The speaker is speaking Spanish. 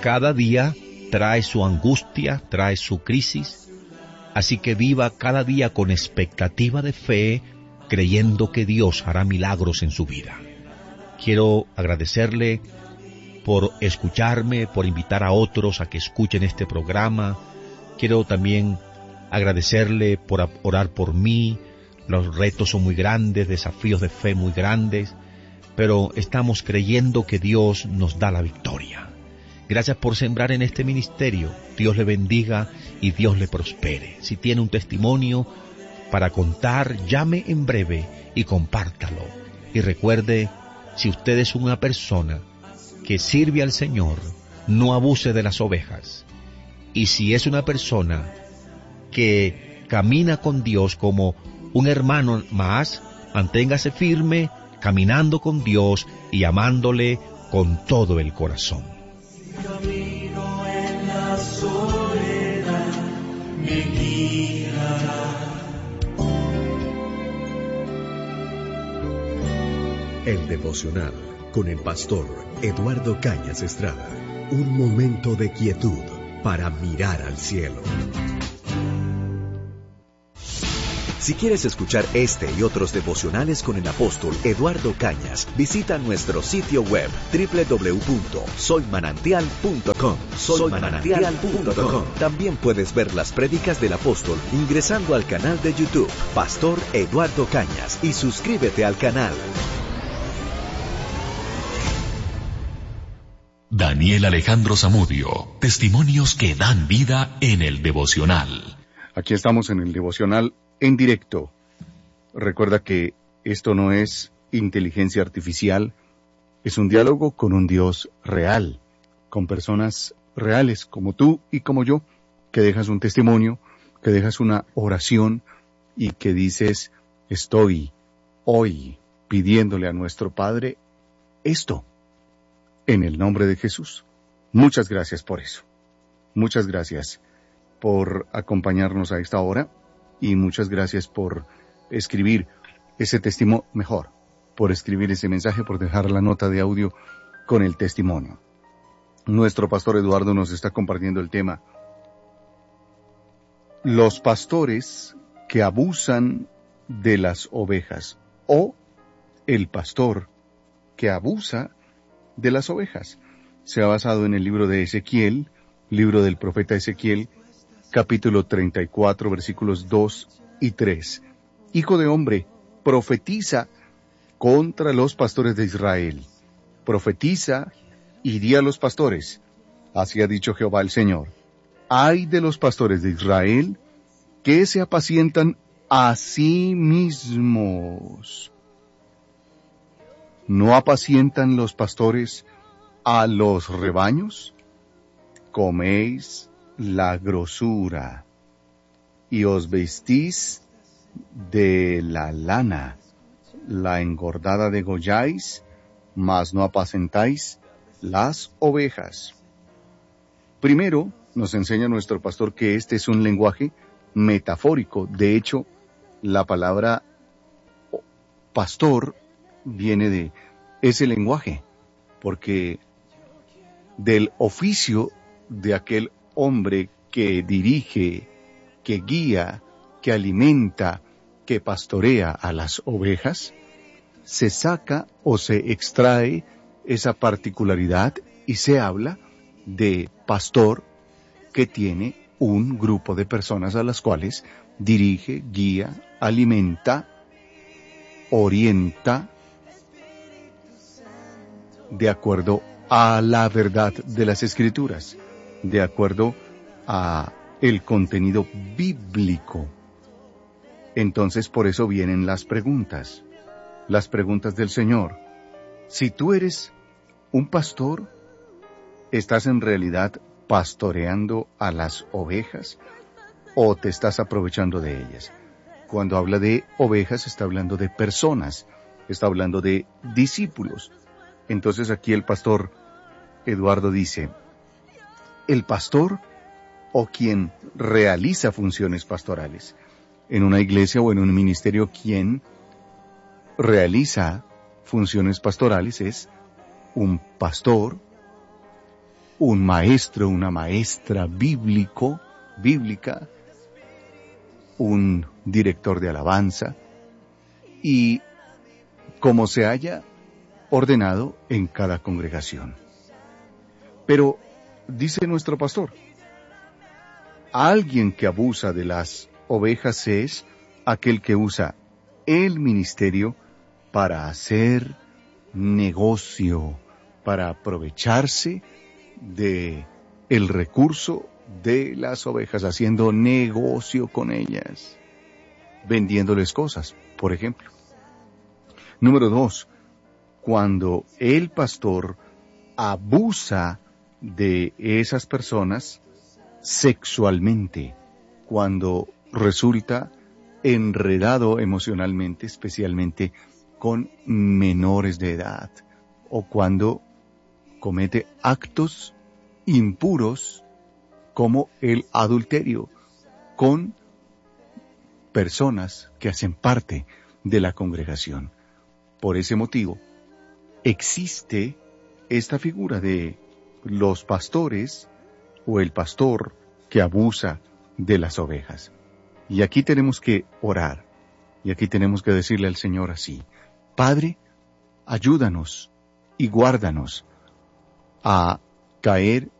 cada día trae su angustia, trae su crisis, así que viva cada día con expectativa de fe, creyendo que Dios hará milagros en su vida. Quiero agradecerle por escucharme, por invitar a otros a que escuchen este programa. Quiero también agradecerle por orar por mí. Los retos son muy grandes, desafíos de fe muy grandes, pero estamos creyendo que Dios nos da la victoria. Gracias por sembrar en este ministerio. Dios le bendiga y Dios le prospere. Si tiene un testimonio para contar, llame en breve y compártalo. Y recuerde, si usted es una persona que sirve al Señor, no abuse de las ovejas. Y si es una persona que camina con Dios como un hermano más, manténgase firme, caminando con Dios y amándole con todo el corazón. Camino en la soledad me guiará. El devocional con el pastor Eduardo Cañas Estrada. Un momento de quietud para mirar al cielo. Si quieres escuchar este y otros devocionales con el apóstol Eduardo Cañas, visita nuestro sitio web www.soymanantial.com. Soymanantial.com. También puedes ver las prédicas del apóstol ingresando al canal de YouTube Pastor Eduardo Cañas y suscríbete al canal. Daniel Alejandro Zamudio, testimonios que dan vida en el devocional. Aquí estamos en el devocional en directo. Recuerda que esto no es inteligencia artificial, es un diálogo con un Dios real, con personas reales como tú y como yo, que dejas un testimonio, que dejas una oración y que dices, estoy hoy pidiéndole a nuestro Padre esto, en el nombre de Jesús. Muchas gracias por eso. Muchas gracias por acompañarnos a esta hora. Y muchas gracias por escribir ese testimonio, por escribir ese mensaje, por dejar la nota de audio con el testimonio. Nuestro pastor Eduardo nos está compartiendo el tema: los pastores que abusan de las ovejas, o el pastor que abusa de las ovejas. Se ha basado en el libro de Ezequiel, libro del profeta Ezequiel, capítulo 34, versículos 2 y 3. Hijo de hombre, profetiza contra los pastores de Israel. Profetiza y di a los pastores, así ha dicho Jehová el Señor: ay de los pastores de Israel, que se apacientan a sí mismos. ¿No apacientan los pastores a los rebaños? Coméis la grosura, y os vestís de la lana, la engordada degolláis, mas no apacentáis las ovejas. Primero, nos enseña nuestro pastor que este es un lenguaje metafórico. De hecho, la palabra pastor viene de ese lenguaje, porque del oficio de aquel hombre que dirige, que guía, que alimenta, que pastorea a las ovejas, se saca o se extrae esa particularidad y se habla de pastor que tiene un grupo de personas a las cuales dirige, guía, alimenta, orienta, de acuerdo a la verdad de las Escrituras, de acuerdo a el contenido bíblico. Entonces, por eso vienen las preguntas del Señor. Si tú eres un pastor, ¿estás en realidad pastoreando a las ovejas o te estás aprovechando de ellas? Cuando habla de ovejas, está hablando de personas, está hablando de discípulos. Entonces aquí el pastor Eduardo dice, el pastor o quien realiza funciones pastorales en una iglesia o en un ministerio, quien realiza funciones pastorales es un pastor un maestro, una maestra bíblica, un director de alabanza, y como se haya ordenado en cada congregación. Pero, dice nuestro pastor, alguien que abusa de las ovejas es aquel que usa el ministerio para hacer negocio, para aprovecharse de el recurso de las ovejas, haciendo negocio con ellas, vendiéndoles cosas, por ejemplo. Número 2, cuando el pastor abusa de esas personas sexualmente, cuando resulta enredado emocionalmente, especialmente con menores de edad, o cuando comete actos impuros como el adulterio con personas que hacen parte de la congregación. Por ese motivo, existe esta figura de los pastores o el pastor que abusa de las ovejas. Y aquí tenemos que orar, y aquí tenemos que decirle al Señor así: Padre, ayúdanos y guárdanos a caer